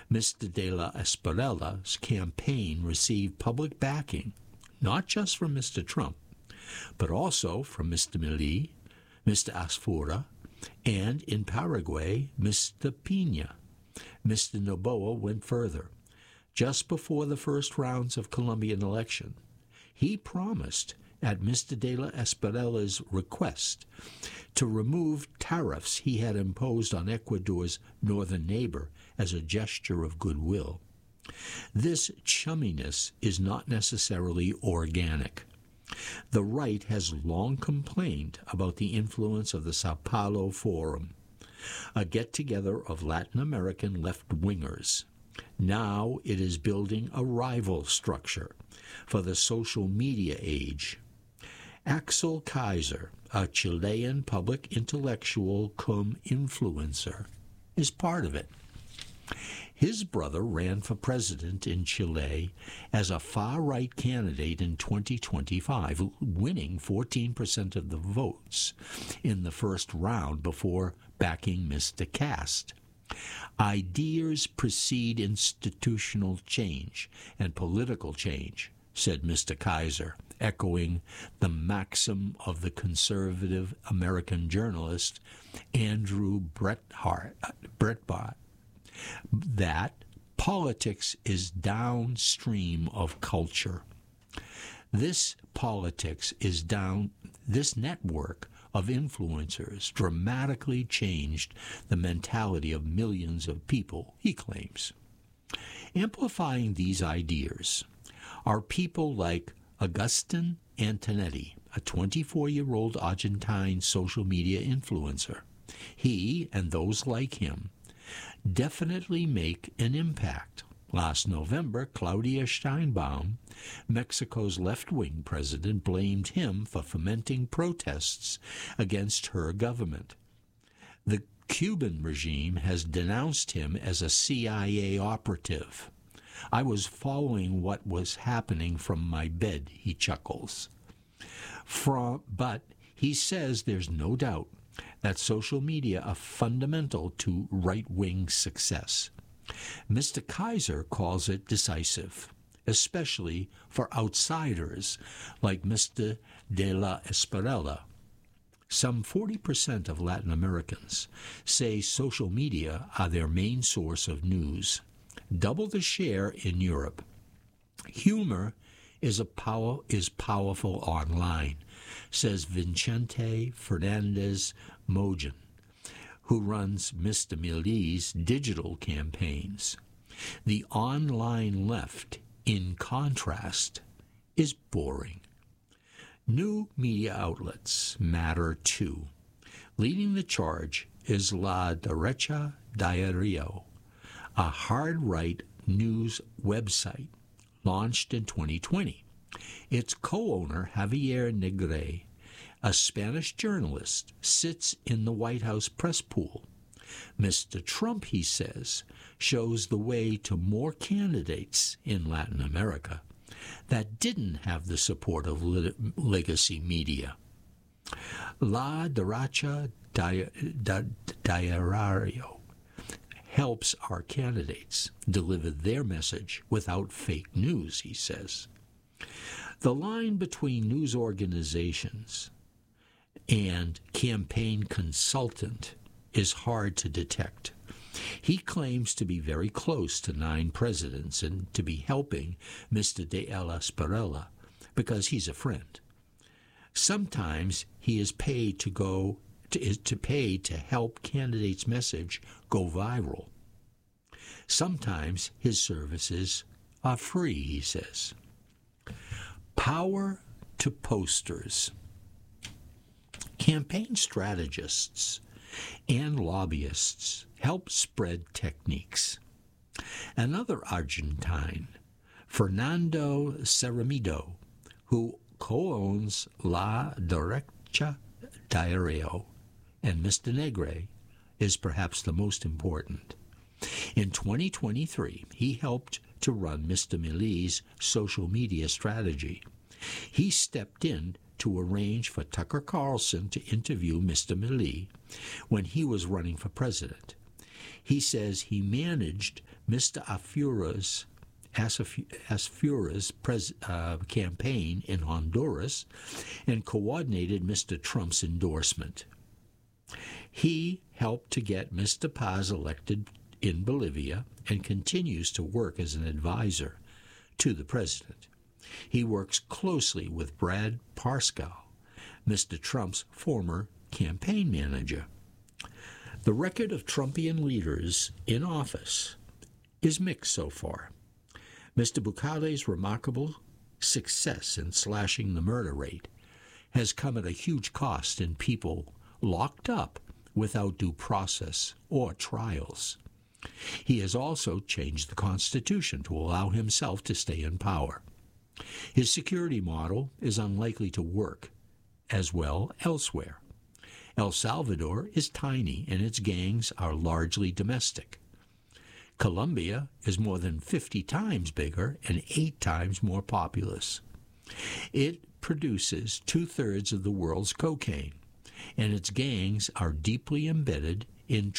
Mr. de la Espriella's campaign received public backing, not just from Mr. Trump, but also from Mr. Milei, Mr. Asfura, and in Paraguay, Mr. Pina. Mr. Noboa went further. Just before the first rounds of Colombian election, he promised, at Mr. de la Espriella's request, to remove tariffs he had imposed on Ecuador's northern neighbor as a gesture of goodwill. This chumminess is not necessarily organic. The right has long complained about the influence of the Sao Paulo Forum, a get-together of Latin American left-wingers. Now it is building a rival structure for the social media age. Axel Kaiser, a Chilean public intellectual cum influencer, is part of it. His brother ran for president in Chile as a far-right candidate in 2025, winning 14% of the votes in the first round before backing Mr. Cast. Ideas precede institutional change and political change, said Mr. Kaiser, echoing the maxim of the conservative American journalist Andrew Breitbart, that politics is downstream of culture. This network of influencers dramatically changed the mentality of millions of people, he claims. Amplifying these ideas are people like Agustin Antonetti, a 24-year-old Argentine social media influencer. He, and those like him, definitely make an impact. Last November, Claudia Sheinbaum, Mexico's left-wing president, blamed him for fomenting protests against her government. The Cuban regime has denounced him as a CIA operative. I was following what was happening from my bed, he chuckles. But he says there's no doubt that social media are fundamental to right-wing success. Mr. Kaiser calls it decisive, especially for outsiders like Mr. de la Espriella. Some 40% of Latin Americans say social media are their main source of news, double the share in Europe. Humor is powerful online, says Vicente Fernandez Mogen, who runs Mr. Milei's digital campaigns. The online left, in contrast, is boring. New media outlets matter too. Leading the charge is La Derecha Diario, a hard-right news website launched in 2020. Its co-owner, Javier Negre, a Spanish journalist, sits in the White House press pool. Mr. Trump, he says, shows the way to more candidates in Latin America that didn't have the support of legacy media. La Derecha Diario helps our candidates deliver their message without fake news, he says. The line between news organizations and campaign consultant is hard to detect. He claims to be very close to 9 presidents and to be helping Mr. de la Espriella because he's a friend. Sometimes he is paid to help candidates' message go viral. Sometimes his services are free, he says. Power to posters. Campaign strategists and lobbyists help spread techniques. Another Argentine, Fernando Ceramido, who co-owns La Derecha Diario, and Mr. Negre, is perhaps the most important. In 2023, he helped to run Mr. Milei's social media strategy. He stepped in to arrange for Tucker Carlson to interview Mr. Milei when he was running for president. He says he managed Mr. Asfura's campaign in Honduras and coordinated Mr. Trump's endorsement. He helped to get Mr. Paz elected in Bolivia and continues to work as an advisor to the president. He works closely with Brad Parscale, Mr. Trump's former campaign manager. The record of Trumpian leaders in office is mixed so far. Mr. Bukele's remarkable success in slashing the murder rate has come at a huge cost in people locked up without due process or trials. He has also changed the Constitution to allow himself to stay in power. His security model is unlikely to work as well elsewhere. El Salvador is tiny and its gangs are largely domestic. Colombia is more than 50 times bigger and 8 times more populous. It produces 2/3 of the world's cocaine, and its gangs are deeply embedded in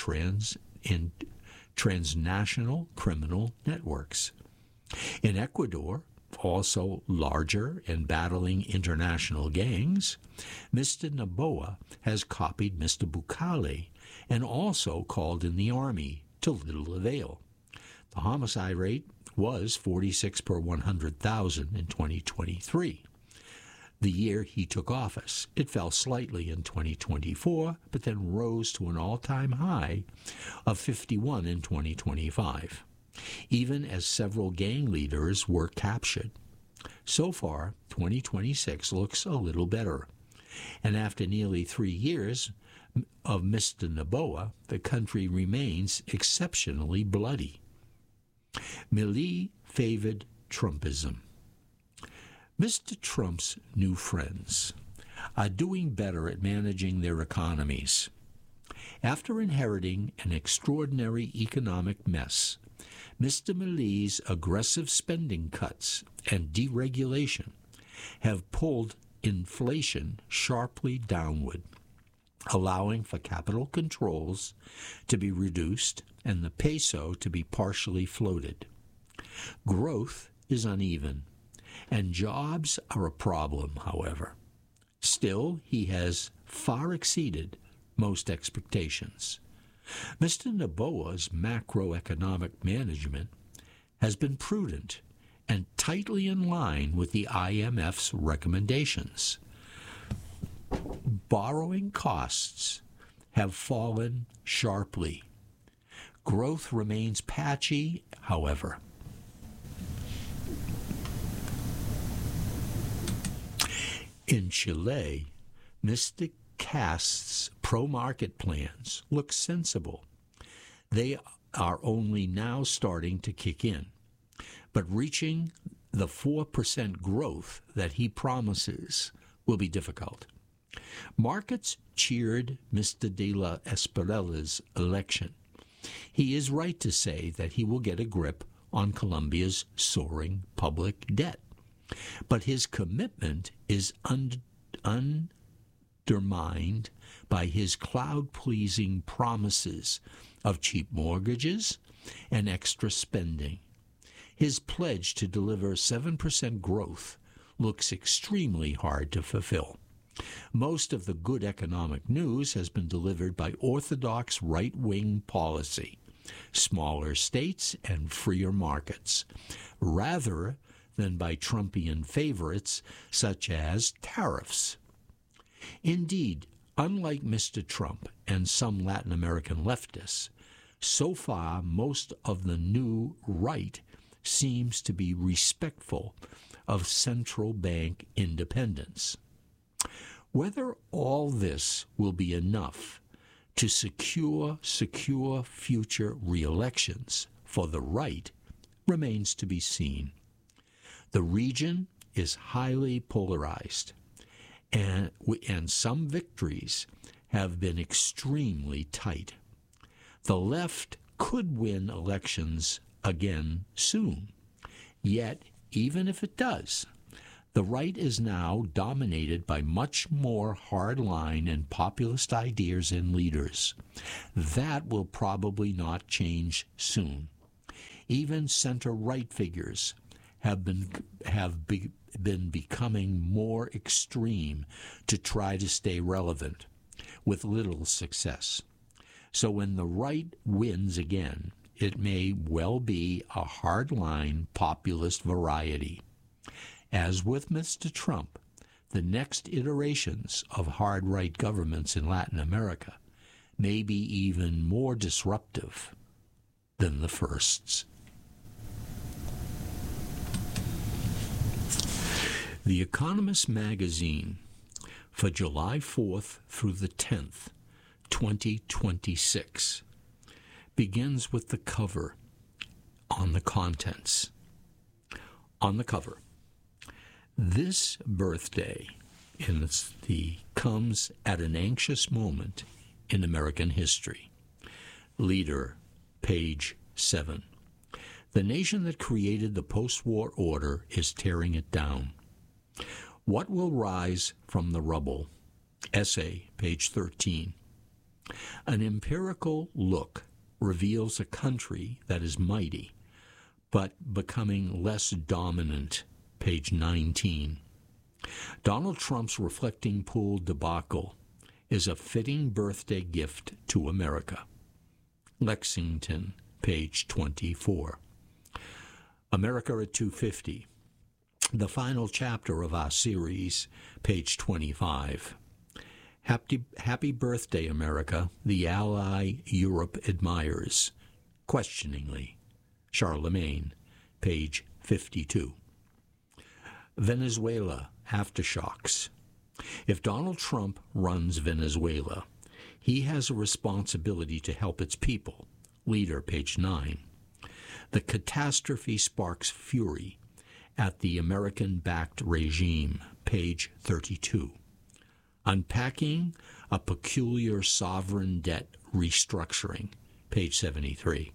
transnational criminal networks. In Ecuador, also larger and battling international gangs, Mr. Noboa has copied Mr. Bukele and also called in the army to little avail. The homicide rate was 46 per 100,000 in 2023. The year he took office. It fell slightly in 2024, but then rose to an all-time high of 51 in 2025, even as several gang leaders were captured. So far, 2026 looks a little better. And after nearly 3 years of Mr. Noboa, the country remains exceptionally bloody. Milei favored Trumpism. Mr. Trump's new friends are doing better at managing their economies. After inheriting an extraordinary economic mess, Mr. Milei's aggressive spending cuts and deregulation have pulled inflation sharply downward, allowing for capital controls to be reduced and the peso to be partially floated. Growth is uneven, and jobs are a problem, however. Still, he has far exceeded most expectations. Mr. Noboa's macroeconomic management has been prudent and tightly in line with the IMF's recommendations. Borrowing costs have fallen sharply. Growth remains patchy, however. In Chile, Mr. Kast's pro-market plans look sensible. They are only now starting to kick in, but reaching the 4% growth that he promises will be difficult. Markets cheered Mr. de la Esprilla's election. He is right to say that he will get a grip on Colombia's soaring public debt, but his commitment is undermined by his cloud-pleasing promises of cheap mortgages and extra spending. His pledge to deliver 7% growth looks extremely hard to fulfill. Most of the good economic news has been delivered by orthodox right-wing policy, smaller states and freer markets, rather than by Trumpian favorites such as tariffs. Indeed, unlike Mr. Trump and some Latin American leftists, so far most of the new right seems to be respectful of central bank independence. Whether all this will be enough to secure future re-elections for the right remains to be seen. The region is highly polarized, and some victories have been extremely tight. The left could win elections again soon. Yet, even if it does, The right is now dominated by much more hardline and populist ideas and leaders. That will probably not change soon. Even center-right figures have been becoming more extreme to try to stay relevant, with little success. So when the right wins again, it may well be a hardline populist variety. As with Mr. Trump, the next iterations of hard-right governments in Latin America may be even more disruptive than the firsts. The Economist magazine for July 4th through the 10th, 2026, begins with the cover on the contents. On the cover, this birthday comes at an anxious moment in American history. Leader, page 7. The nation that created the post-war order is tearing it down. What will rise from the rubble? Essay, page 13. An empirical look reveals a country that is mighty, but becoming less dominant, page 19. Donald Trump's reflecting pool debacle is a fitting birthday gift to America. Lexington, page 24. America at 250. The final chapter of our series, page 25. Happy birthday, America, the ally Europe admires. Questioningly. Charlemagne, page 52. Venezuela, aftershocks. If Donald Trump runs Venezuela, he has a responsibility to help its people. Leader, page 9. The catastrophe sparks fury at the American-backed regime, page 32. Unpacking a peculiar sovereign debt restructuring, page 73.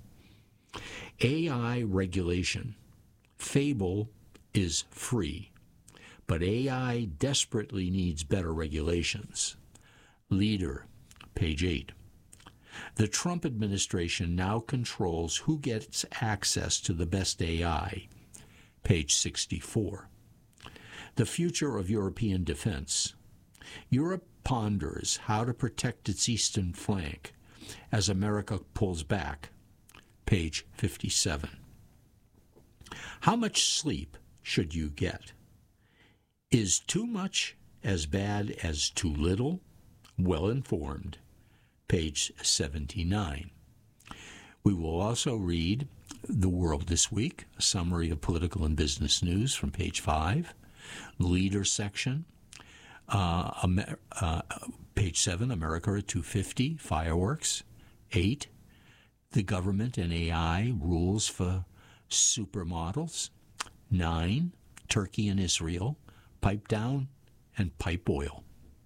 AI regulation. Fable is free, but AI desperately needs better regulations. Leader, page 8. The Trump administration now controls who gets access to the best AI, page 64. The future of European defense. Europe ponders how to protect its eastern flank as America pulls back, page 57. How much sleep should you get? Is too much as bad as too little? Well informed, page 79. We will also read The World This Week, a summary of political and business news from page 5, Leader section, page 7, America at 250, fireworks, 8, the government and AI rules for supermodels, 9, Turkey and Israel, pipe down and pipe oil.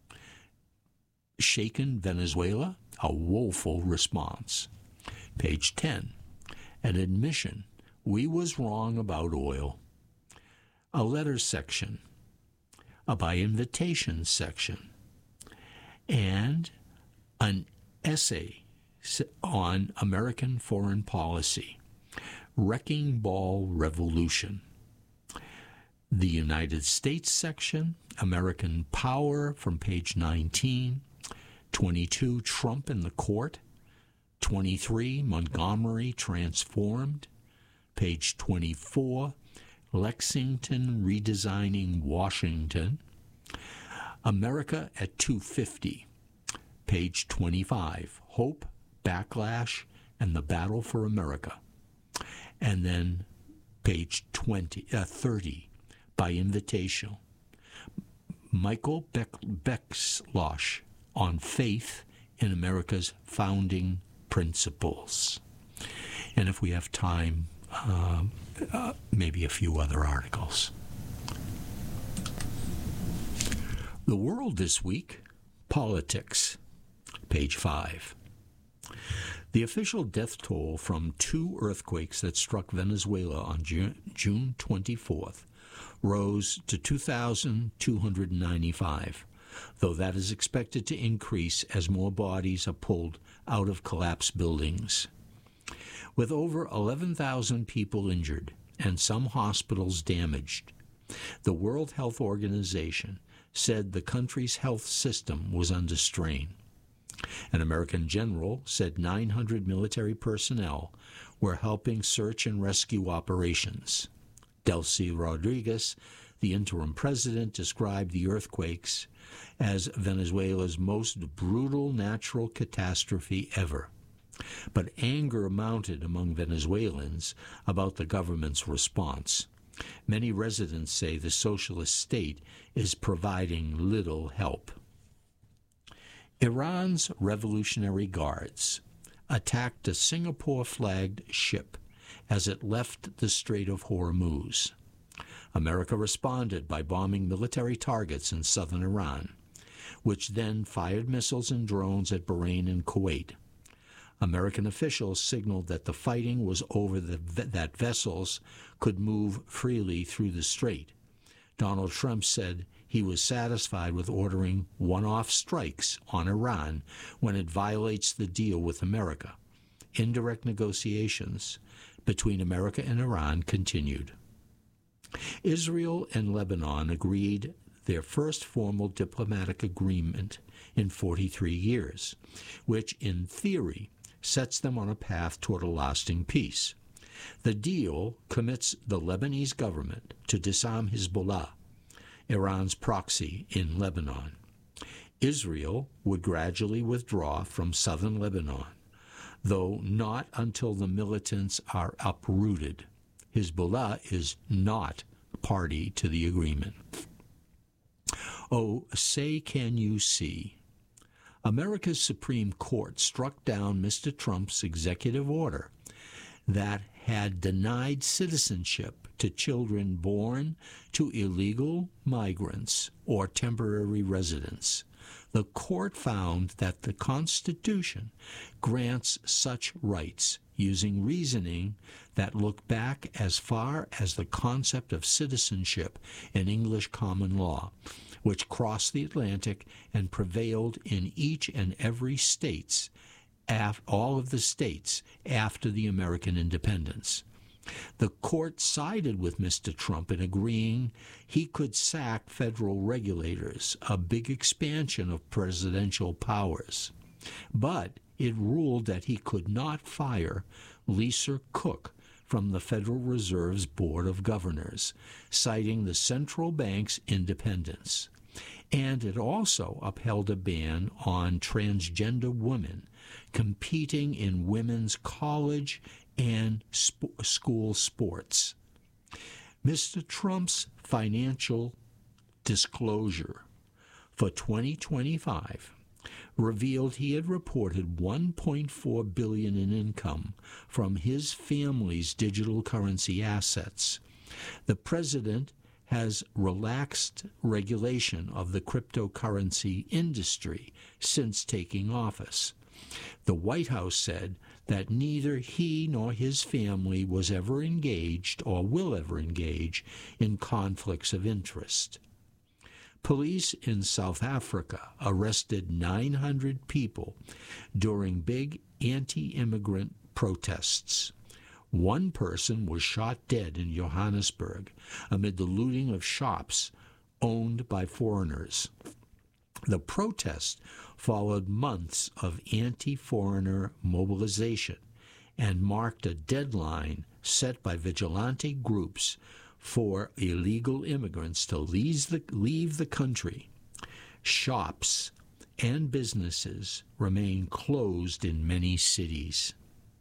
Shaken Venezuela, a woeful response. Page 10, an admission, we was wrong about oil. A letters section, a by invitation section, and an essay on American foreign policy, Wrecking Ball Revolution. The United States section, American Power from page 19, 22, Trump in the court, 23, Montgomery transformed, page 24, Lexington redesigning Washington, America at 250, page 25, Hope, Backlash, and the Battle for America. And then page 30, by invitation, Michael Becklosh on faith in America's founding principles. And if we have time, maybe a few other articles. The World This Week, politics, page 5. The official death toll from 2 earthquakes that struck Venezuela on June 24th rose to 2,295, though that is expected to increase as more bodies are pulled out of collapsed buildings. With over 11,000 people injured and some hospitals damaged, the World Health Organization said the country's health system was under strain. An American general said 900 military personnel were helping search and rescue operations. Delcy Rodriguez, the interim president, described the earthquakes as Venezuela's most brutal natural catastrophe ever. But anger mounted among Venezuelans about the government's response. Many residents say the socialist state is providing little help. Iran's Revolutionary Guards attacked a Singapore-flagged ship as it left the Strait of Hormuz. America responded by bombing military targets in southern Iran, which then fired missiles and drones at Bahrain and Kuwait. American officials signaled that the fighting was over, that vessels could move freely through the strait. Donald Trump said he was satisfied with ordering one-off strikes on Iran when it violates the deal with America. Indirect negotiations between America and Iran continued. Israel and Lebanon agreed their first formal diplomatic agreement in 43 years, which in theory sets them on a path toward a lasting peace. The deal commits the Lebanese government to disarm Hezbollah, Iran's proxy in Lebanon. Israel would gradually withdraw from southern Lebanon, though not until the militants are uprooted. Hezbollah is not party to the agreement. Oh, say can you see? America's Supreme Court struck down Mr. Trump's executive order that had denied citizenship to children born to illegal migrants or temporary residents. The court found that the Constitution grants such rights using reasoning that look back as far as the concept of citizenship in English common law, which crossed the Atlantic and prevailed in each and every states, all of the states after the American independence. The court sided with Mr. Trump in agreeing he could sack federal regulators, a big expansion of presidential powers. But it ruled that he could not fire Lisa Cook from the Federal Reserve's Board of Governors, citing the central bank's independence. And it also upheld a ban on transgender women competing in women's college and school sports. Mr. Trump's financial disclosure for 2025 revealed he had reported $1.4 billion in income from his family's digital currency assets. The president has relaxed regulation of the cryptocurrency industry since taking office. The White House said that neither he nor his family was ever engaged or will ever engage in conflicts of interest. Police in South Africa arrested 900 people during big anti-immigrant protests. One person was shot dead in Johannesburg amid the looting of shops owned by foreigners. The protest followed months of anti-foreigner mobilization and marked a deadline set by vigilante groups for illegal immigrants to leave the country. Shops and businesses remain closed in many cities.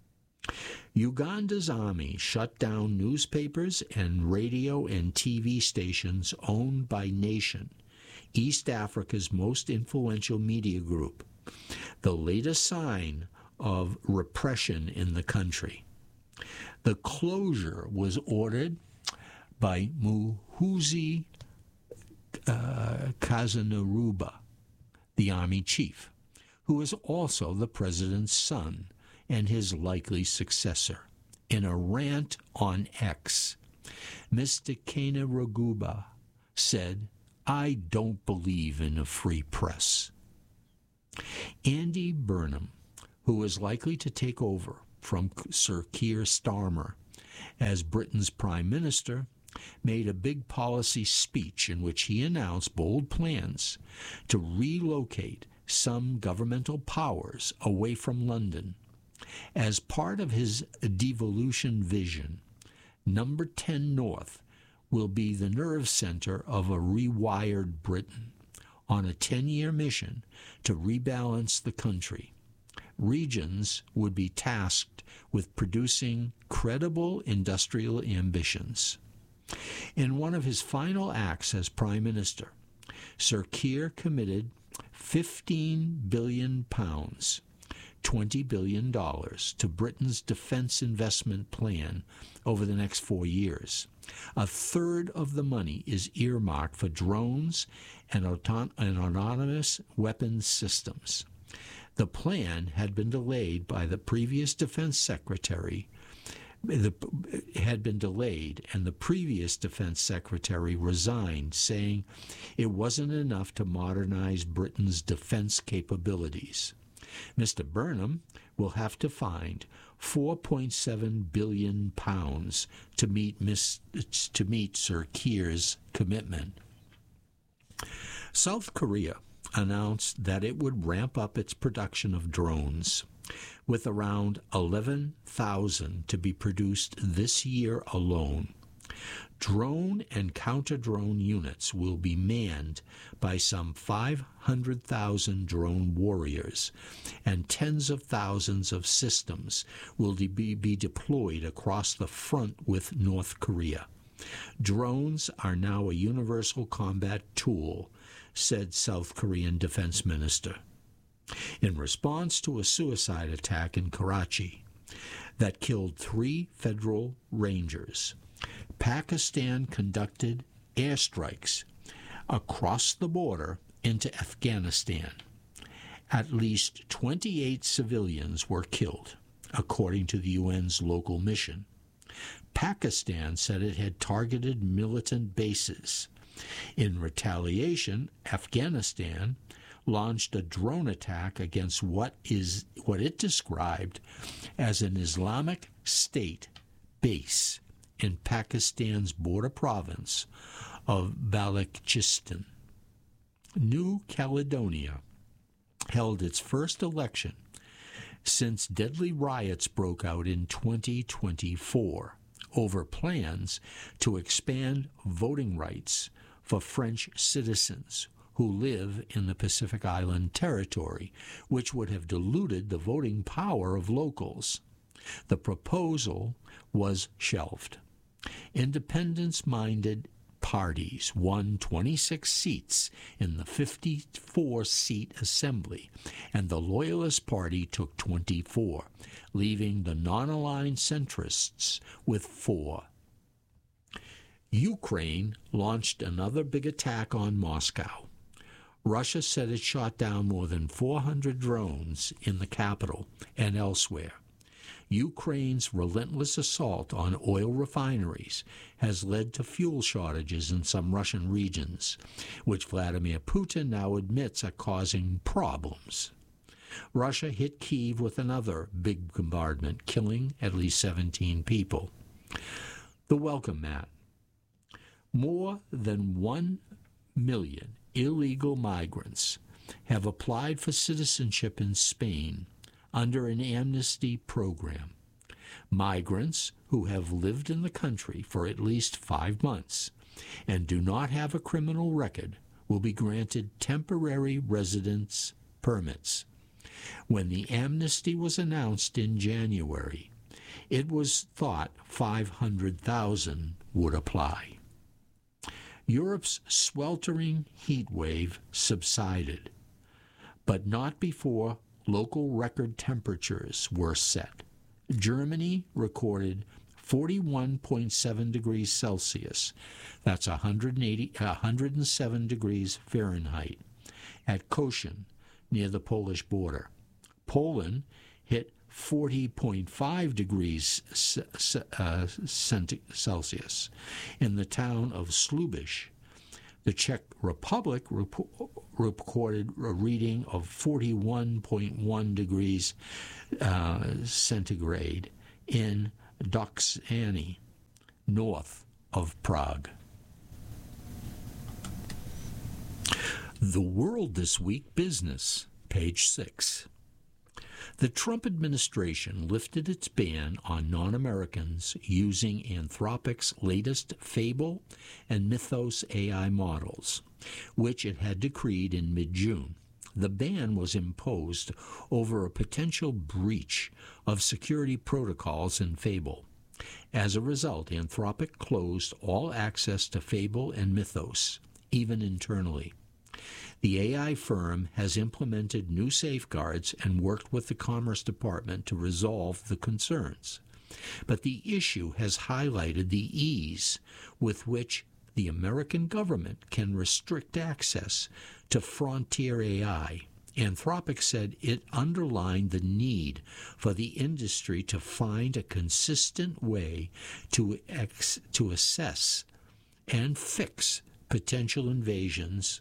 Uganda's army shut down newspapers and radio and TV stations owned by Nation, East Africa's most influential media group, the latest sign of repression in the country. The closure was ordered by Muhoozi Kainerugaba, the army chief, who is also the president's son and his likely successor. In a rant on X, Mr. Kainerugaba said, "I don't believe in a free press." Andy Burnham, who is likely to take over from Sir Keir Starmer as Britain's Prime Minister, made a big policy speech in which he announced bold plans to relocate some governmental powers away from London. As part of his devolution vision, Number 10 North will be the nerve center of a rewired Britain on a 10-year mission to rebalance the country. Regions would be tasked with producing credible industrial ambitions. In one of his final acts as Prime Minister, Sir Keir committed £15 billion, $20 billion, to Britain's defense investment plan over the next 4 years. A third of the money is earmarked for drones and autonomous weapons systems. The plan had been delayed by the previous defense secretary. And the previous defense secretary resigned, saying it wasn't enough to modernize Britain's defense capabilities. Mr. Burnham will have to find £4.7 billion to meet Sir Keir's commitment. South Korea announced that it would ramp up its production of drones, with around 11,000 to be produced this year alone. Drone and counter-drone units will be manned by some 500,000 drone warriors, and tens of thousands of systems will be deployed across the front with North Korea. Drones are now a universal combat tool, said South Korean Defense Minister. In response to a suicide attack in Karachi that killed 3 federal rangers, Pakistan conducted airstrikes across the border into Afghanistan. At least 28 civilians were killed, according to the UN's local mission. Pakistan said it had targeted militant bases. In retaliation, Afghanistan launched a drone attack against what it described as an Islamic State base in Pakistan's border province of Balochistan. New Caledonia held its first election since deadly riots broke out in 2024 over plans to expand voting rights for French citizens who live in the Pacific Island territory, which would have diluted the voting power of locals. The proposal was shelved. Independence-minded parties won 26 seats in the 54-seat assembly, and the Loyalist Party took 24, leaving the non-aligned centrists with 4. Ukraine launched another big attack on Moscow. Russia said it shot down more than 400 drones in the capital and elsewhere. Ukraine's relentless assault on oil refineries has led to fuel shortages in some Russian regions, which Vladimir Putin now admits are causing problems. Russia hit Kyiv with another big bombardment, killing at least 17 people. The welcome mat. More than 1 million illegal migrants have applied for citizenship in Spain under an amnesty program. Migrants who have lived in the country for at least 5 months and do not have a criminal record will be granted temporary residence permits. When the amnesty was announced in January, it was thought 500,000 would apply. Europe's sweltering heat wave subsided, but not before local record temperatures were set. Germany recorded 41.7 degrees Celsius, that's 107 degrees Fahrenheit, at Koshin, near the Polish border. Poland hit 40.5 degrees Celsius. In the town of Slubiš, the Czech Republic recorded a reading of 41.1 degrees centigrade in Doksany, north of Prague. The World This Week Business, page 6. The Trump administration lifted its ban on non-Americans using Anthropic's latest Fable and Mythos AI models, which it had decreed in mid-June. The ban was imposed over a potential breach of security protocols in Fable. As a result, Anthropic closed all access to Fable and Mythos, even internally. The AI firm has implemented new safeguards and worked with the Commerce Department to resolve the concerns. But the issue has highlighted the ease with which the American government can restrict access to frontier AI. Anthropic said it underlined the need for the industry to find a consistent way to assess and fix potential evasions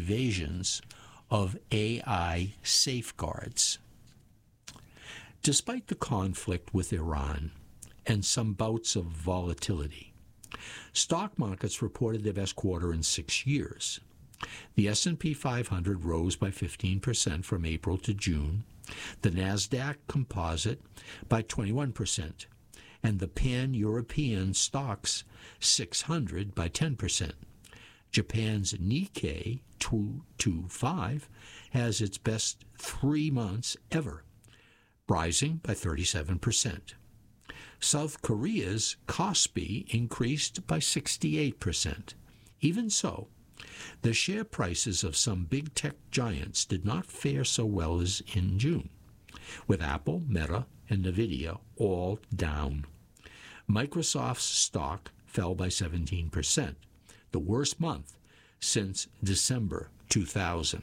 of AI safeguards. Despite the conflict with Iran and some bouts of volatility, stock markets reported their best quarter in 6 years. The S&P 500 rose by 15% from April to June, the Nasdaq Composite by 21%, and the Pan-European Stocks 600 by 10%. Japan's Nikkei 225 has its best 3 months ever, rising by 37%. South Korea's Kospi increased by 68%. Even so, the share prices of some big tech giants did not fare so well as in June, with Apple, Meta, and Nvidia all down. Microsoft's stock fell by 17%, the worst month since December 2000.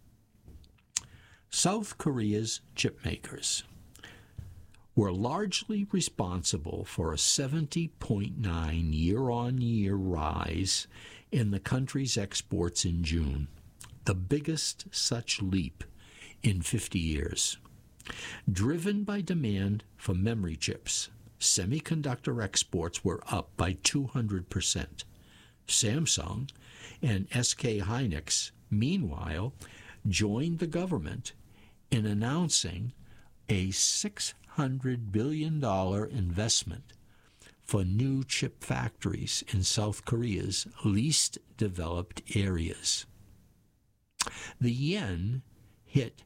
South Korea's chipmakers were largely responsible for a 70.9 year-on-year rise in the country's exports in June, the biggest such leap in 50 years. Driven by demand for memory chips, semiconductor exports were up by 200%. Samsung and SK Hynix, meanwhile, joined the government in announcing a $600 billion investment for new chip factories in South Korea's least developed areas. The yen hit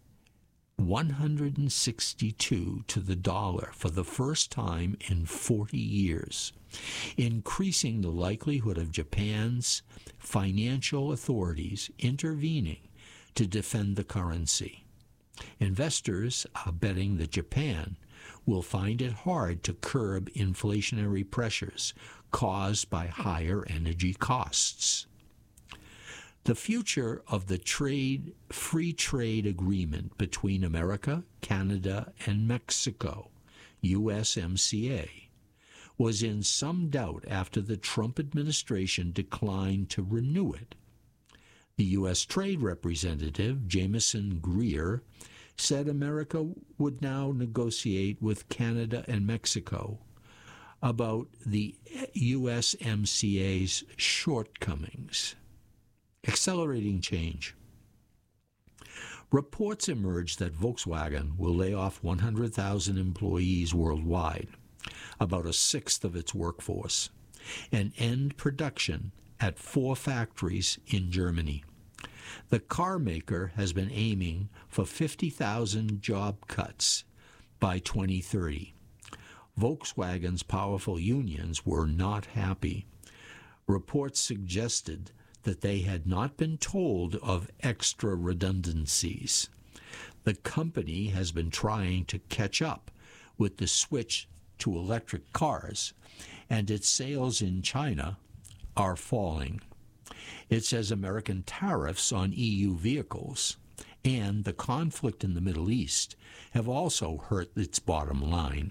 162 to the dollar for the first time in 40 years, increasing the likelihood of Japan's financial authorities intervening to defend the currency. Investors are betting that Japan will find it hard to curb inflationary pressures caused by higher energy costs. The future of the free trade agreement between America, Canada, and Mexico, USMCA, was in some doubt after the Trump administration declined to renew it. The U.S. Trade Representative, Jamieson Greer, said America would now negotiate with Canada and Mexico about the USMCA's shortcomings. Accelerating change. Reports emerged that Volkswagen will lay off 100,000 employees worldwide, about a sixth of its workforce, and end production at 4 factories in Germany. The car maker has been aiming for 50,000 job cuts by 2030. Volkswagen's powerful unions were not happy. Reports suggested that they had not been told of extra redundancies. The company has been trying to catch up with the switch to electric cars, and its sales in China are falling. It says American tariffs on EU vehicles and the conflict in the Middle East have also hurt its bottom line.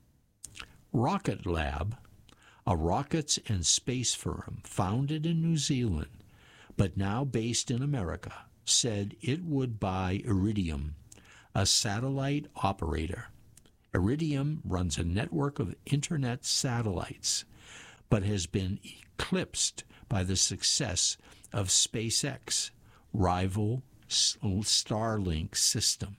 Rocket Lab, a rockets and space firm founded in New Zealand but now based in America, said it would buy Iridium, a satellite operator. Iridium runs a network of internet satellites, but has been eclipsed by the success of SpaceX, rival Starlink system.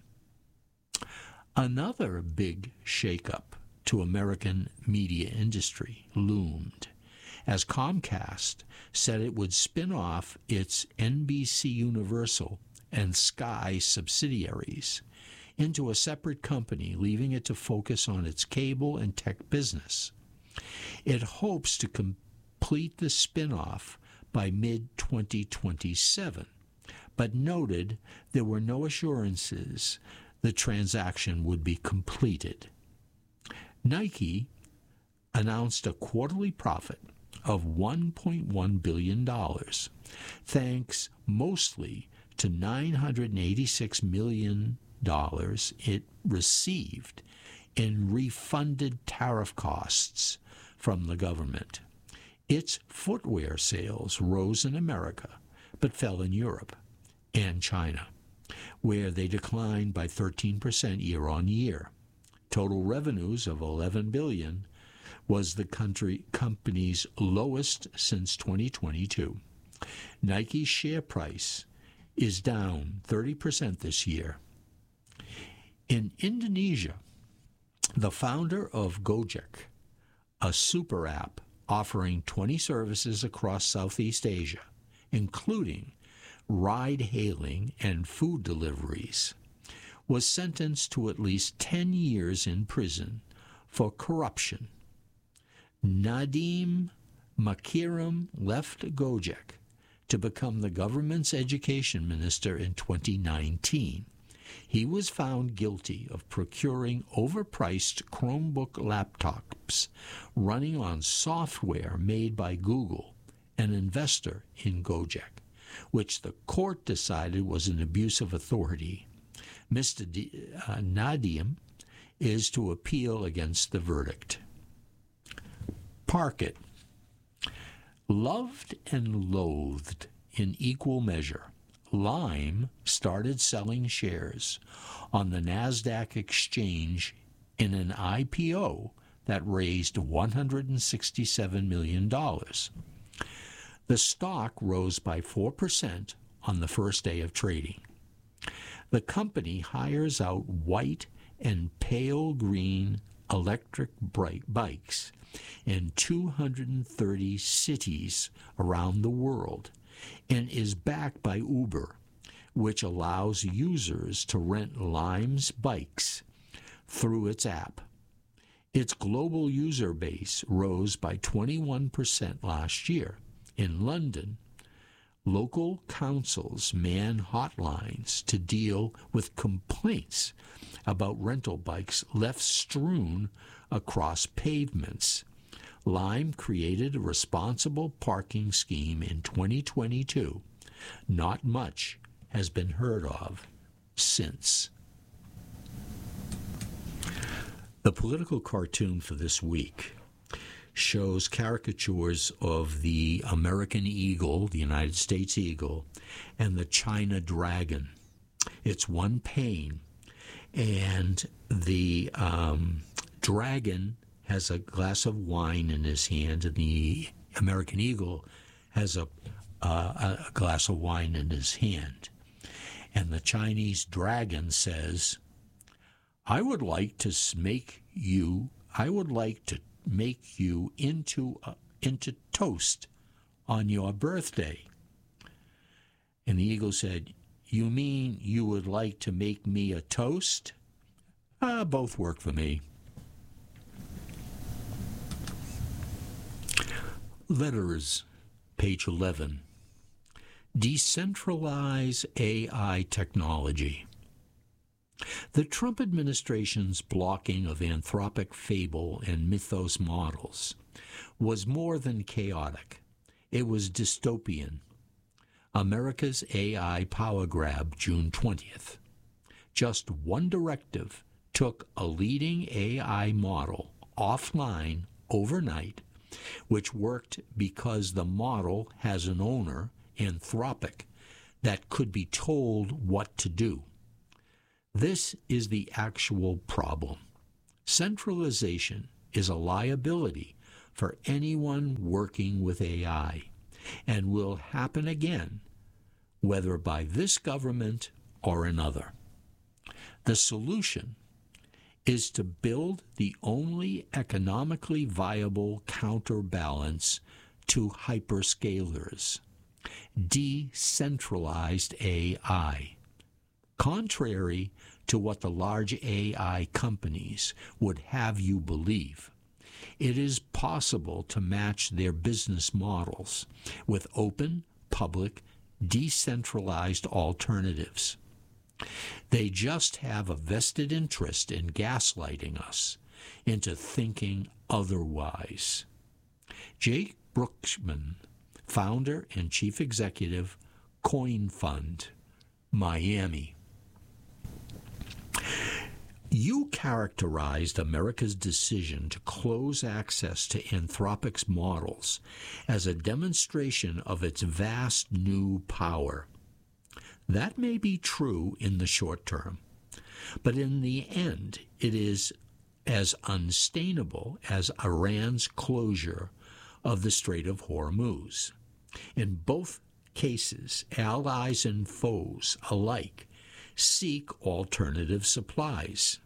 Another big shakeup to American media industry loomed as Comcast said it would spin off its NBC Universal and Sky subsidiaries into a separate company, leaving it to focus on its cable and tech business. It hopes to complete the spin-off by mid-2027, but noted there were no assurances the transaction would be completed. Nike announced a quarterly profit of $1.1 billion, thanks mostly to $986 million it received in refunded tariff costs from the government. Its footwear sales rose in America, but fell in Europe and China, where they declined by 13% year-on-year. Total revenues of $11 billion was the company's lowest since 2022. Nike's share price is down 30% this year. In Indonesia, the founder of Gojek, a super app offering 20 services across Southeast Asia, including ride-hailing and food deliveries, was sentenced to at least 10 years in prison for corruption. Nadiem Makarim left Gojek to become the government's education minister in 2019. He was found guilty of procuring overpriced Chromebook laptops running on software made by Google, an investor in Gojek, which the court decided was an abuse of authority. Mr. Nadiem is to appeal against the verdict. Parkit. Loved and loathed in equal measure, Lime started selling shares on the NASDAQ exchange in an IPO that raised $167 million. The stock rose by 4% on the first day of trading. The company hires out white and pale green electric bikes in 230 cities around the world and is backed by Uber, which allows users to rent Lime's bikes through its app. Its global user base rose by 21% last year. In London, local councils man hotlines to deal with complaints about rental bikes left strewn across pavements. Lime created a responsible parking scheme in 2022. Not much has been heard of since. The political cartoon for this week shows caricatures of the American eagle, the United States eagle, and the China dragon. It's one pane, and the dragon has a glass of wine in his hand, and the American eagle has a glass of wine in his hand. And the Chinese dragon says, I would like to make you into toast on your birthday. And the eagle said, you mean you would like to make me a toast? Both work for me. Letters, page 11. Decentralize AI technology. The Trump administration's blocking of Anthropic Fable and Mythos models was more than chaotic. It was dystopian. America's AI Power Grab, June 20th. Just one directive took a leading AI model offline overnight, which worked because the model has an owner, Anthropic, that could be told what to do. This is the actual problem. Centralization is a liability for anyone working with AI, and will happen again, whether by this government or another. The solution is to build the only economically viable counterbalance to hyperscalers, decentralized AI. Contrary to what the large AI companies would have you believe, it is possible to match their business models with open, public, decentralized alternatives. They just have a vested interest in gaslighting us into thinking otherwise. Jake Brookman, founder and chief executive, Coin Fund, Miami. You characterized America's decision to close access to Anthropic's models as a demonstration of its vast new power. That may be true in the short term, but in the end, it is as unsustainable as Iran's closure of the Strait of Hormuz. In both cases, allies and foes alike seek alternative supplies.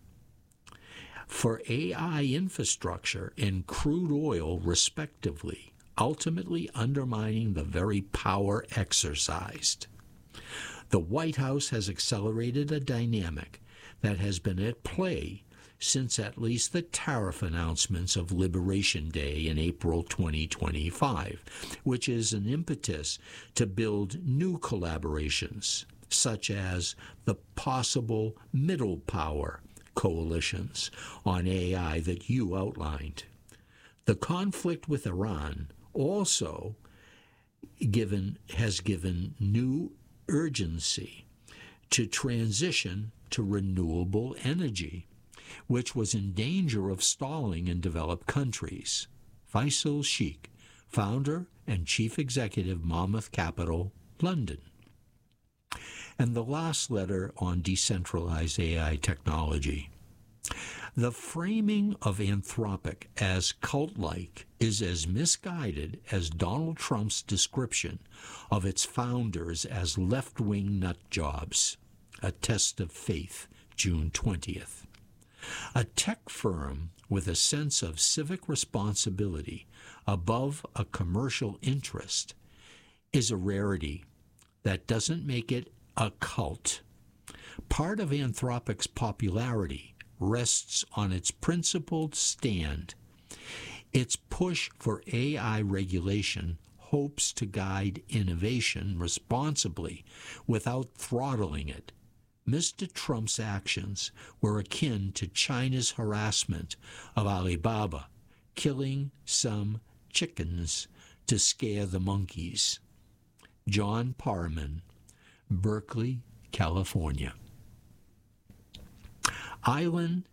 For AI infrastructure and crude oil, respectively, ultimately undermining the very power exercised. The White House has accelerated a dynamic that has been at play since at least the tariff announcements of Liberation Day in April 2025, which is an impetus to build new collaborations, such as the possible middle power coalitions on AI that you outlined. The conflict with Iran also has given new urgency to transition to renewable energy, which was in danger of stalling in developed countries. Faisal Sheikh, founder and chief executive, Monmouth Capital, London. And the last letter on decentralized AI technology. The framing of Anthropic as cult-like is as misguided as Donald Trump's description of its founders as left-wing nut jobs. A Test of Faith, June 20th. A tech firm with a sense of civic responsibility above a commercial interest is a rarity. That doesn't make it a cult. Part of Anthropic's popularity rests on its principled stand. Its push for AI regulation hopes to guide innovation responsibly without throttling it. Mr. Trump's actions were akin to China's harassment of Alibaba, killing some chickens to scare the monkeys. John Parman, Berkeley, California. Island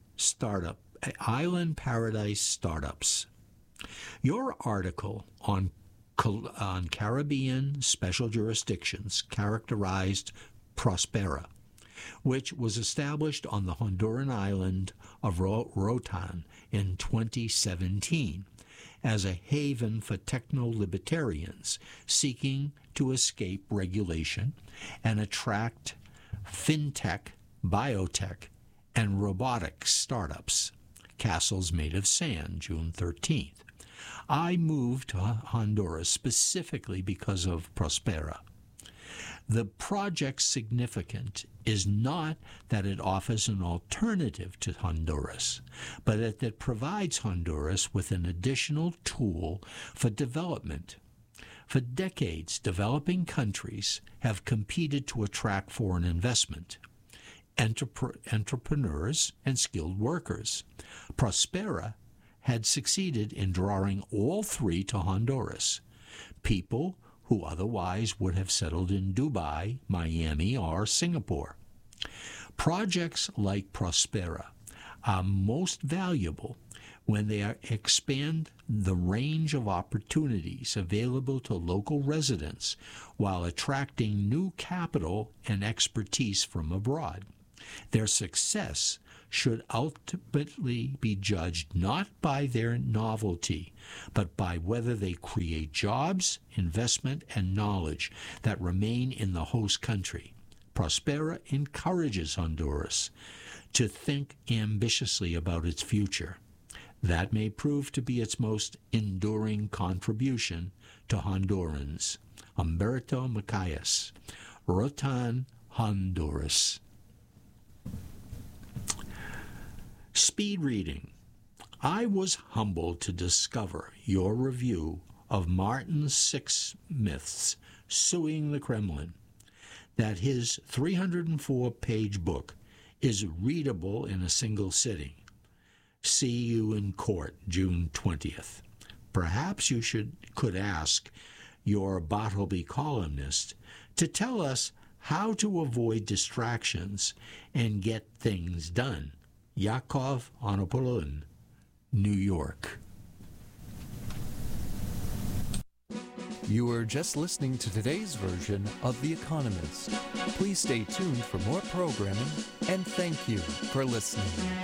Paradise Startups. Your article on Caribbean special jurisdictions characterized Prospera, which was established on the Honduran island of Roatan in 2017 as a haven for techno-libertarians seeking to escape regulation and attract fintech, biotech, and robotics startups. Castles Made of Sand, June 13th. I moved to Honduras specifically because of Prospera. The project's significance is not that it offers an alternative to Honduras, but that it provides Honduras with an additional tool for development. For decades, developing countries have competed to attract foreign investment, entrepreneurs, and skilled workers. Prospera had succeeded in drawing all three to Honduras, people who otherwise would have settled in Dubai, Miami, or Singapore. Projects like Prospera are most valuable when they expand the range of opportunities available to local residents while attracting new capital and expertise from abroad. Their success should ultimately be judged not by their novelty, but by whether they create jobs, investment, and knowledge that remain in the host country. Prospera encourages Honduras to think ambitiously about its future. That may prove to be its most enduring contribution to Hondurans. Humberto Macias, Roatan, Honduras. Speed reading. I was humbled to discover your review of Martin Sixsmith's Suing the Kremlin, that his 304-page book is readable in a single sitting. See you in court, June 20th. Perhaps you could ask your Bartleby columnist to tell us how to avoid distractions and get things done. Yakov Onopolon, New York. You were just listening to today's version of The Economist. Please stay tuned for more programming, and thank you for listening.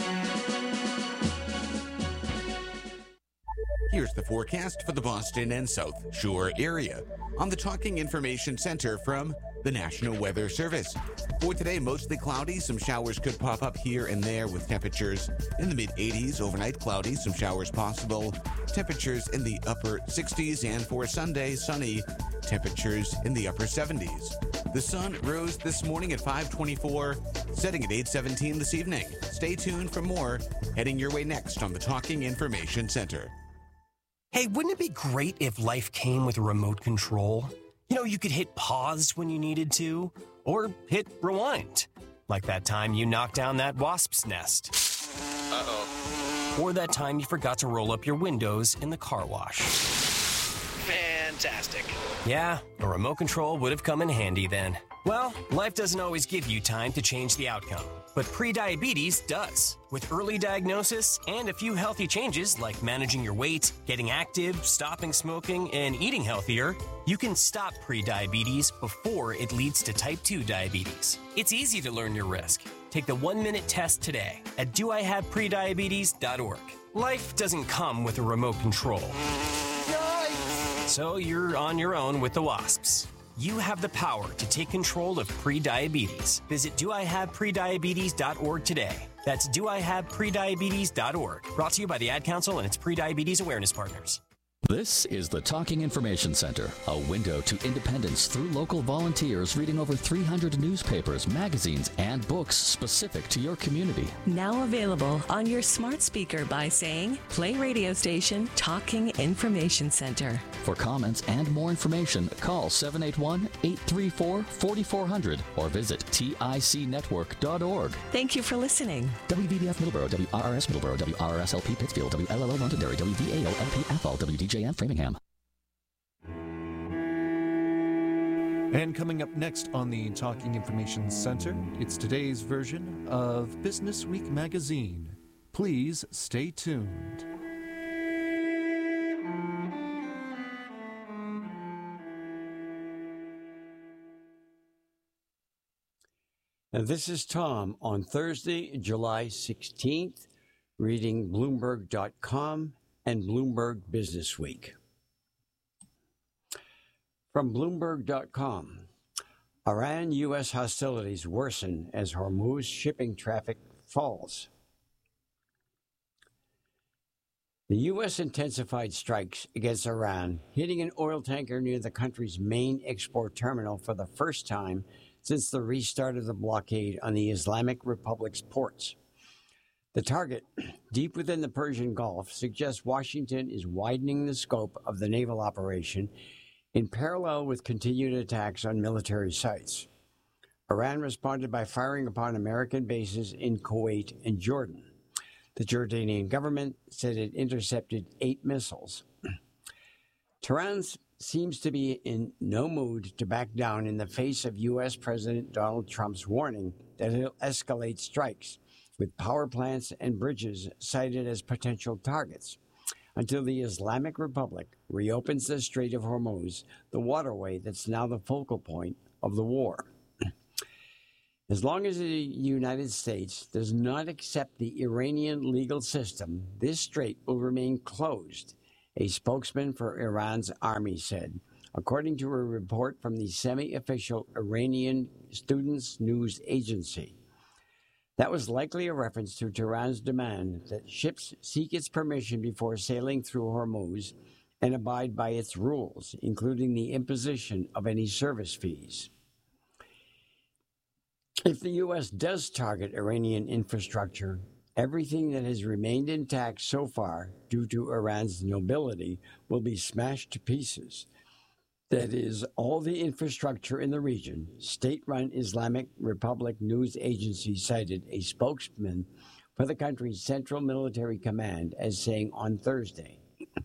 Here's the forecast for the Boston and South Shore area on the Talking Information Center from the National Weather Service. For today, mostly cloudy. Some showers could pop up here and there with temperatures in the mid-80s. Overnight, cloudy. Some showers possible. Temperatures in the upper 60s. And for Sunday, sunny. Temperatures in the upper 70s. The sun rose this morning at 5:24, setting at 8:17 this evening. Stay tuned for more heading your way next on the Talking Information Center. Hey, wouldn't it be great if life came with a remote control? You know, you could hit pause when you needed to, or hit rewind. Like that time you knocked down that wasp's nest. Uh-oh. Or that time you forgot to roll up your windows in the car wash. Fantastic. Yeah, a remote control would have come in handy then. Well, life doesn't always give you time to change the outcome, but prediabetes does. With early diagnosis and a few healthy changes like managing your weight, getting active, stopping smoking, and eating healthier, you can stop prediabetes before it leads to type 2 diabetes. It's easy to learn your risk. Take the 1-minute test today at doihaveprediabetes.org. Life doesn't come with a remote control. Yikes! So you're on your own with the wasps. You have the power to take control of prediabetes. Visit doihaveprediabetes.org today. That's doihaveprediabetes.org. Brought to you by the Ad Council and its prediabetes awareness partners. This is the Talking Information Center, a window to independence through local volunteers reading over 300 newspapers, magazines, and books specific to your community. Now available on your smart speaker by saying, play radio station Talking Information Center. For comments and more information, call 781-834-4400 or visit ticnetwork.org. Thank you for listening. WVBF Middleborough, WRRS Middleborough, WRRS-LP Pittsfield, WLLO Londonderry, WVAO-LP FL, WDJM Framingham. And coming up next on the Talking Information Center, it's today's version of Business Week magazine. Please stay tuned. This is Tom on Thursday, July 16th, reading Bloomberg.com and Bloomberg Business Week. From Bloomberg.com, Iran-U.S. hostilities worsen as Hormuz shipping traffic falls. The U.S. intensified strikes against Iran, hitting an oil tanker near the country's main export terminal for the first time since the restart of the blockade on the Islamic Republic's ports. The target, deep within the Persian Gulf, suggests Washington is widening the scope of the naval operation in parallel with continued attacks on military sites. Iran responded by firing upon American bases in Kuwait and Jordan. The Jordanian government said it intercepted 8 missiles. Tehran's seems to be in no mood to back down in the face of U.S. President Donald Trump's warning that he'll escalate strikes, with power plants and bridges cited as potential targets, until the Islamic Republic reopens the Strait of Hormuz, the waterway that's now the focal point of the war. As long as the United States does not accept the Iranian legal system, this strait will remain closed, a spokesman for Iran's army said, according to a report from the semi-official Iranian Students News Agency. That was likely a reference to Tehran's demand that ships seek its permission before sailing through Hormuz and abide by its rules, including the imposition of any service fees. If the U.S. does target Iranian infrastructure, everything that has remained intact so far due to Iran's nobility will be smashed to pieces. That is, all the infrastructure in the region, state-run Islamic Republic News Agency cited a spokesman for the country's Central Military Command as saying on Thursday.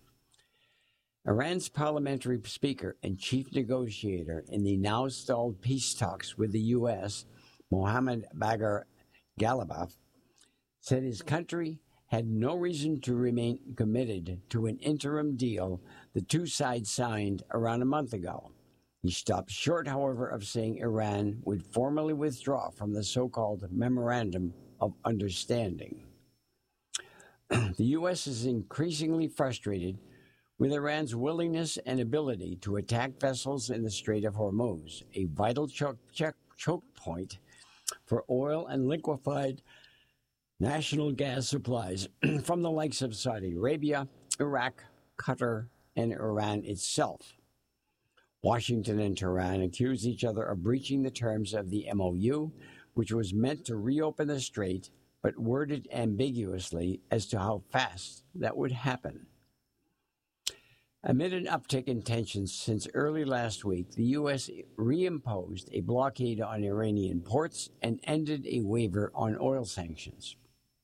Iran's parliamentary speaker and chief negotiator in the now stalled peace talks with the U.S., Mohammad Bagher Ghalibaf, said his country had no reason to remain committed to an interim deal the two sides signed around a month ago. He stopped short, however, of saying Iran would formally withdraw from the so-called Memorandum of Understanding. The U.S. is increasingly frustrated with Iran's willingness and ability to attack vessels in the Strait of Hormuz, a vital choke point for oil and liquefied national gas supplies from the likes of Saudi Arabia, Iraq, Qatar, and Iran itself. Washington and Tehran accuse each other of breaching the terms of the MOU, which was meant to reopen the strait, but worded ambiguously as to how fast that would happen. Amid an uptick in tensions since early last week, the U.S. reimposed a blockade on Iranian ports and ended a waiver on oil sanctions.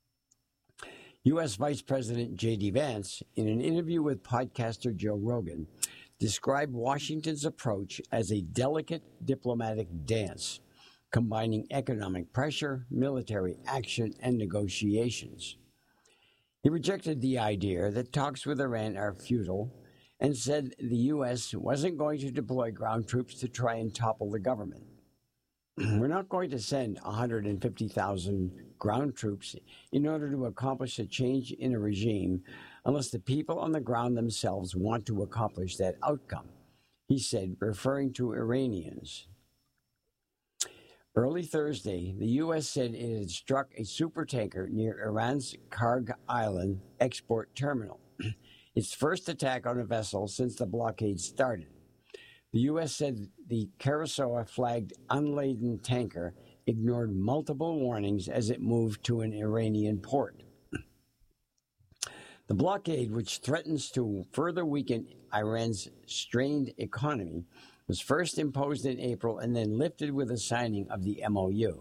U.S. Vice President J.D. Vance, in an interview with podcaster Joe Rogan, described Washington's approach as a delicate diplomatic dance, combining economic pressure, military action, and negotiations. He rejected the idea that talks with Iran are futile and said the U.S. wasn't going to deploy ground troops to try and topple the government. We're not going to send 150,000 ground troops in order to accomplish a change in a regime unless the people on the ground themselves want to accomplish that outcome, he said, referring to Iranians. Early Thursday, the U.S. said it had struck a supertanker near Iran's Karg Island export terminal, its first attack on a vessel since the blockade started. The U.S. said the Karasoa-flagged unladen tanker ignored multiple warnings as it moved to an Iranian port. The blockade, which threatens to further weaken Iran's strained economy, was first imposed in April and then lifted with the signing of the MOU.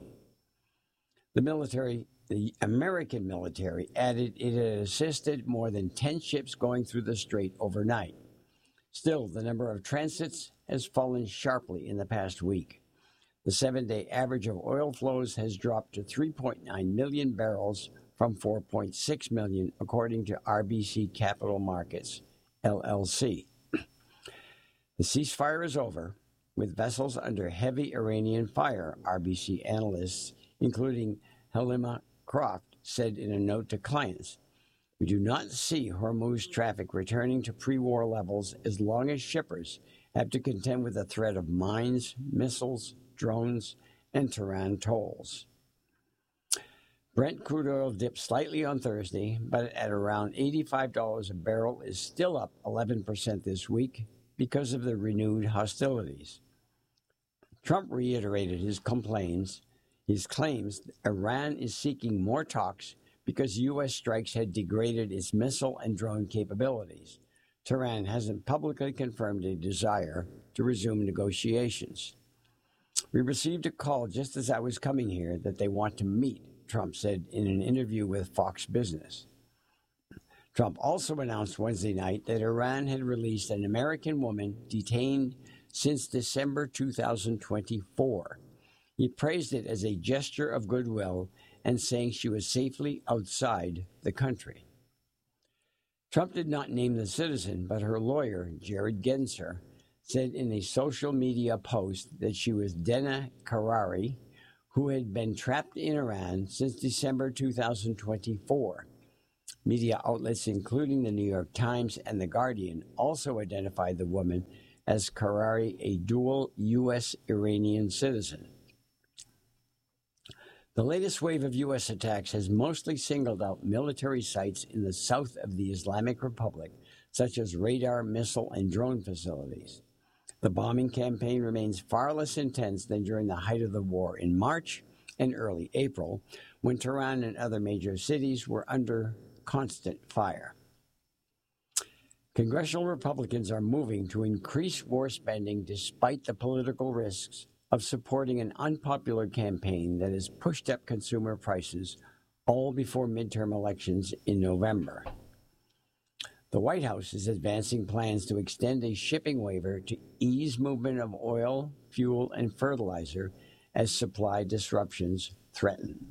The American military added it had assisted more than 10 ships going through the strait overnight. Still, the number of transits has fallen sharply in the past week. The 7-day average of oil flows has dropped to 3.9 million barrels from 4.6 million, according to RBC Capital Markets, LLC. The ceasefire is over, with vessels under heavy Iranian fire, RBC analysts, including Helima Croft, said in a note to clients. We do not see Hormuz traffic returning to pre-war levels as long as shippers have to contend with the threat of mines, missiles, drones, and Tehran tolls. Brent crude oil dipped slightly on Thursday, but at around $85 a barrel is still up 11% this week because of the renewed hostilities. Trump reiterated his claims Iran is seeking more talks because U.S. strikes had degraded its missile and drone capabilities. Tehran hasn't publicly confirmed a desire to resume negotiations. We received a call just as I was coming here that they want to meet, Trump said in an interview with Fox Business. Trump also announced Wednesday night that Iran had released an American woman detained since December 2024. He praised it as a gesture of goodwill and saying she was safely outside the country. Trump did not name the citizen, but her lawyer, Jared Genser, said in a social media post that she was Dena Karari, who had been trapped in Iran since December 2024. Media outlets, including the New York Times and The Guardian, also identified the woman as Karari, a dual U.S.-Iranian citizen. The latest wave of U.S. attacks has mostly singled out military sites in the south of the Islamic Republic, such as radar, missile, and drone facilities. The bombing campaign remains far less intense than during the height of the war in March and early April, when Tehran and other major cities were under constant fire. Congressional Republicans are moving to increase war spending despite the political risks of supporting an unpopular campaign that has pushed up consumer prices all before midterm elections in November. The White House is advancing plans to extend a shipping waiver to ease movement of oil, fuel, and fertilizer as supply disruptions threaten.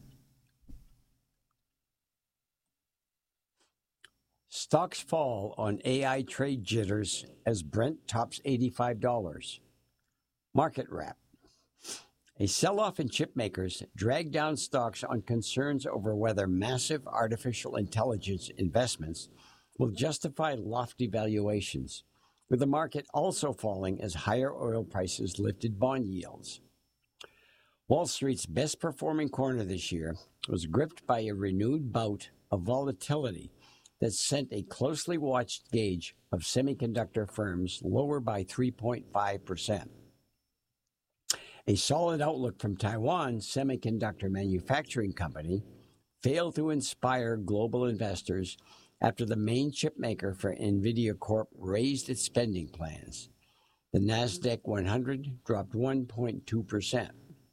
Stocks fall on AI trade jitters as Brent tops $85. Market wrap. A sell-off in chip makers dragged down stocks on concerns over whether massive artificial intelligence investments will justify lofty valuations, with the market also falling as higher oil prices lifted bond yields. Wall Street's best-performing corner this year was gripped by a renewed bout of volatility that sent a closely watched gauge of semiconductor firms lower by 3.5%. A solid outlook from Taiwan's semiconductor manufacturing company failed to inspire global investors after the main chip maker for NVIDIA Corp raised its spending plans. The Nasdaq 100 dropped 1.2%.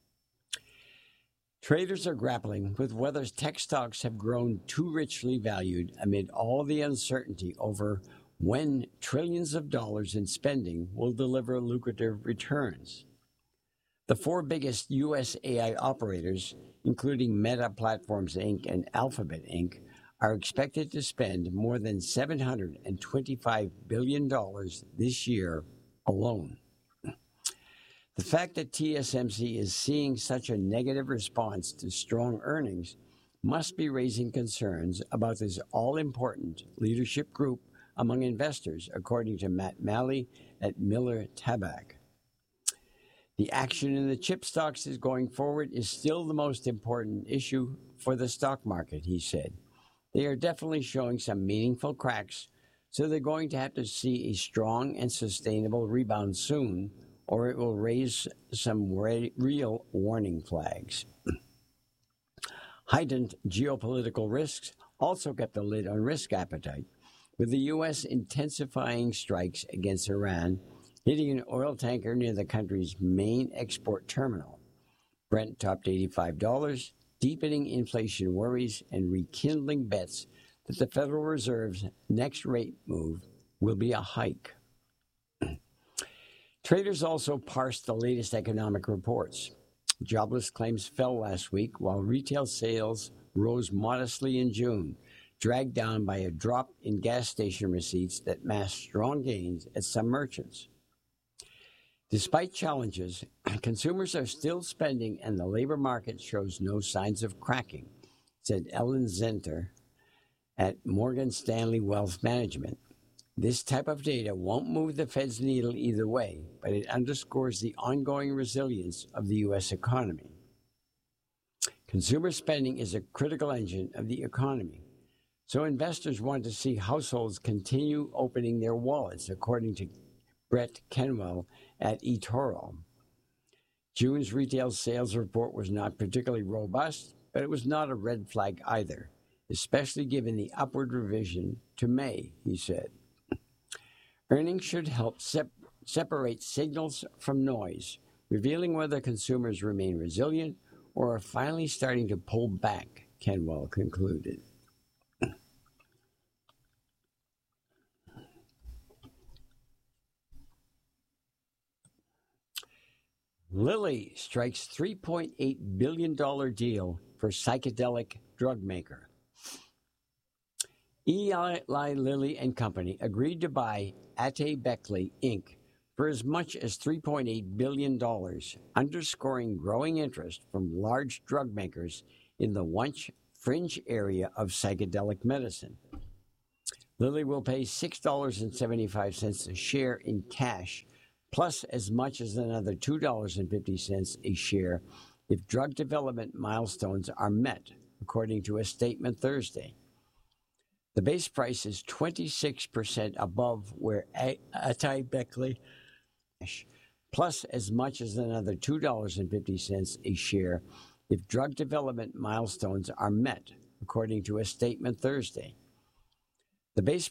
Traders are grappling with whether tech stocks have grown too richly valued amid all the uncertainty over when trillions of dollars in spending will deliver lucrative returns. The four biggest U.S. AI operators, including Meta Platforms Inc. and Alphabet Inc., are expected to spend more than $725 billion this year alone. The fact that TSMC is seeing such a negative response to strong earnings must be raising concerns about this all-important leadership group among investors, according to Matt Malley at Miller Tabak. The action in the chip stocks is going forward is still the most important issue for the stock market, he said. They are definitely showing some meaningful cracks, so they're going to have to see a strong and sustainable rebound soon, or it will raise some real warning flags. Heightened geopolitical risks also kept a lid on risk appetite, with the U.S. intensifying strikes against Iran, hitting an oil tanker near the country's main export terminal. Brent topped $85, deepening inflation worries and rekindling bets that the Federal Reserve's next rate move will be a hike. Traders also parsed the latest economic reports. Jobless claims fell last week, while retail sales rose modestly in June, dragged down by a drop in gas station receipts that masked strong gains at some merchants. Despite challenges, consumers are still spending and the labor market shows no signs of cracking, said Ellen Zenter at Morgan Stanley Wealth Management. This type of data won't move the Fed's needle either way, but it underscores the ongoing resilience of the U.S. economy. Consumer spending is a critical engine of the economy, so investors want to see households continue opening their wallets, according to Brett Kenwell at eToro. June's retail sales report was not particularly robust, but it was not a red flag either, especially given the upward revision to May, he said. Earnings should help separate signals from noise, revealing whether consumers remain resilient or are finally starting to pull back, Kenwell concluded. Lilly strikes $3.8 billion deal for psychedelic drug maker. Eli Lilly and Company agreed to buy Atay-Beckley, Inc. for as much as $3.8 billion, underscoring growing interest from large drug makers in the once fringe area of psychedelic medicine. Lilly will pay $6.75 a share in cash, plus as much as another $2.50 a share if drug development milestones are met, according to a statement Thursday. The base price is 26% above where Atay-Beckley, plus as much as another $2.50 a share if drug development milestones are met, according to a statement Thursday. The base